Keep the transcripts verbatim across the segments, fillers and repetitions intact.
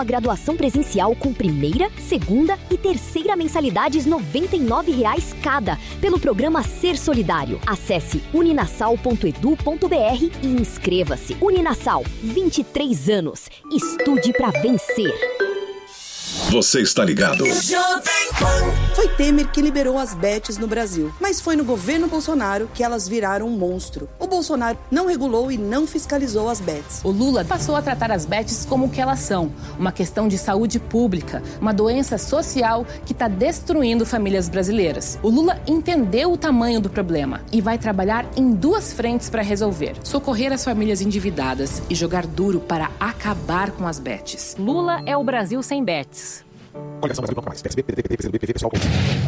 A graduação presencial com primeira, segunda e terceira mensalidades noventa e nove reais cada, pelo programa Ser Solidário. Acesse uninasal ponto edu ponto br e inscreva-se. Uninasal, vinte e três anos. Estude para vencer. Você está ligado? Foi Temer que liberou as bets no Brasil, mas foi no governo Bolsonaro que elas viraram um monstro. O Bolsonaro não regulou e não fiscalizou as bets. O Lula passou a tratar as bets como o que elas são, uma questão de saúde pública, uma doença social que está destruindo famílias brasileiras. O Lula entendeu o tamanho do problema e vai trabalhar em duas frentes para resolver: socorrer as famílias endividadas e jogar duro para acabar com as bets. Lula é o Brasil sem bets. Coligação Brasil mais. P S B, P D T, P C do B, P V, pessoal.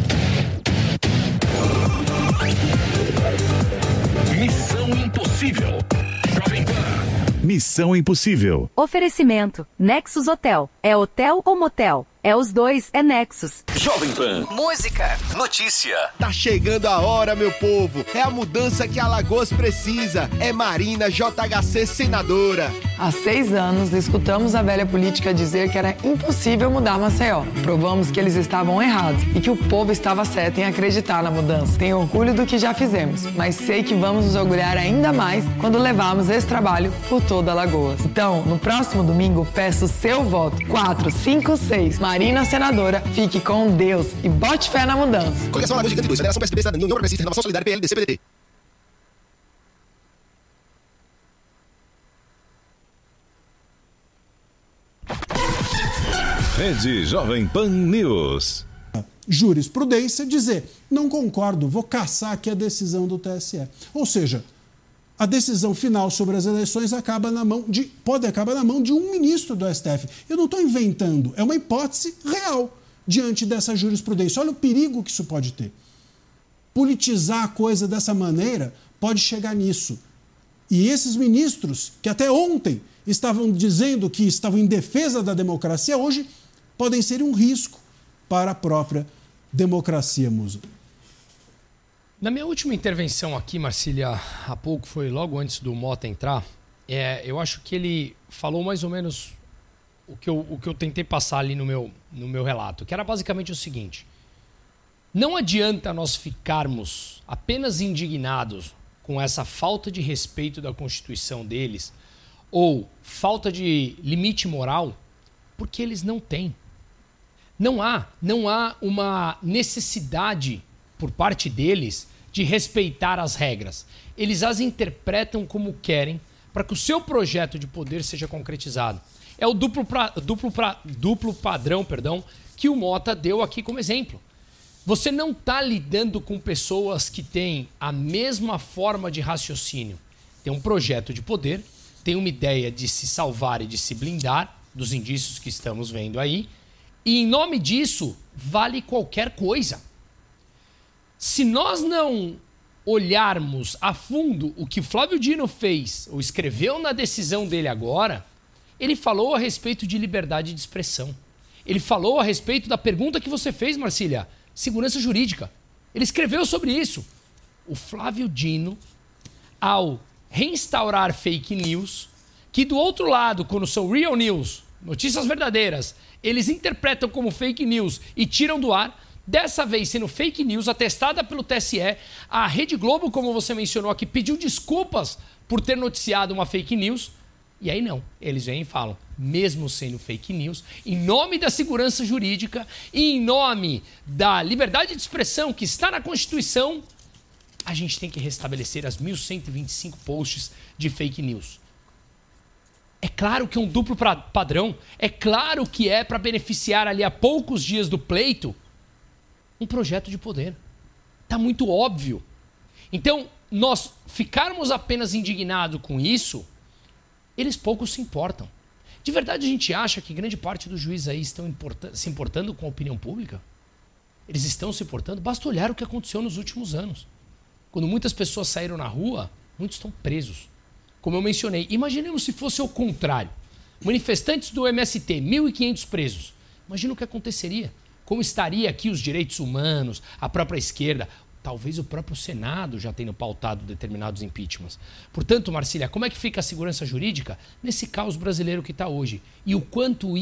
Missão Impossível. Jovem Pan. Missão Impossível. Oferecimento. Nexus Hotel. É hotel ou motel? É os dois, é Nexus. Jovem Pan. Música. Notícia. Tá chegando a hora, meu povo. É a mudança que Alagoas precisa. É Marina J H C senadora. Há seis anos, escutamos a velha política dizer que era impossível mudar Maceió. Provamos que eles estavam errados e que o povo estava certo em acreditar na mudança. Tenho orgulho do que já fizemos, mas sei que vamos nos orgulhar ainda mais quando levarmos esse trabalho por toda Alagoas. Então, no próximo domingo, peço seu voto. quatro, cinco, seis. Marina senadora, fique com Deus e bote fé na mudança. Coligação Alagoas Gigante dois, Federação P S D B, Cidadania, União Progressista, Renovação Solidária, P L D C, P D T. Rede Jovem Pan News. Jurisprudência dizer, não concordo, vou cassar aqui a decisão do T S E. Ou seja, a decisão final sobre as eleições acaba na mão de, pode acabar na mão de um ministro do S T F. Eu não estou inventando, é uma hipótese real diante dessa jurisprudência. Olha o perigo que isso pode ter. Politizar a coisa dessa maneira pode chegar nisso. E esses ministros, que até ontem estavam dizendo que estavam em defesa da democracia, hoje podem ser um risco para a própria democracia, Musa. Na minha última intervenção aqui, Marcília, há pouco, foi logo antes do Mota entrar, é, eu acho que ele falou mais ou menos o que eu, o que eu tentei passar ali no meu, no meu relato, que era basicamente o seguinte: não adianta nós ficarmos apenas indignados com essa falta de respeito da Constituição deles ou falta de limite moral, porque eles não têm. Não há, não há uma necessidade por parte deles de respeitar as regras. Eles as interpretam como querem para que o seu projeto de poder seja concretizado. É o duplo, pra, duplo, pra, duplo padrão perdão, que o Mota deu aqui como exemplo. Você não está lidando com pessoas que têm a mesma forma de raciocínio. Tem um projeto de poder, tem uma ideia de se salvar e de se blindar dos indícios que estamos vendo aí, e em nome disso vale qualquer coisa. Se nós não olharmos a fundo o que Flávio Dino fez, ou escreveu na decisão dele agora, ele falou a respeito de liberdade de expressão. Ele falou a respeito da pergunta que você fez, Marcília, segurança jurídica. Ele escreveu sobre isso. O Flávio Dino, ao reinstaurar fake news, que do outro lado, quando são real news, notícias verdadeiras, eles interpretam como fake news e tiram do ar, dessa vez sendo fake news, atestada pelo T S E, a Rede Globo, como você mencionou aqui, pediu desculpas por ter noticiado uma fake news, e aí não, eles vêm e falam, mesmo sendo fake news, em nome da segurança jurídica e em nome da liberdade de expressão que está na Constituição, a gente tem que restabelecer as mil cento e vinte e cinco posts de fake news. É claro que é um duplo padrão, é claro que é para beneficiar ali a poucos dias do pleito um projeto de poder. Está muito óbvio. Então, nós ficarmos apenas indignados com isso, eles pouco se importam. De verdade, a gente acha que grande parte dos juízes aí estão importa- se importando com a opinião pública? Eles estão se importando? Basta olhar o que aconteceu nos últimos anos. Quando muitas pessoas saíram na rua, muitos estão presos. Como eu mencionei, imaginemos se fosse o contrário. Manifestantes do M S T, mil e quinhentos presos. Imagina o que aconteceria. Como estaria aqui os direitos humanos, a própria esquerda, talvez o próprio Senado já tenha pautado determinados impeachments. Portanto, Marcília, como é que fica a segurança jurídica nesse caos brasileiro que está hoje? E o quanto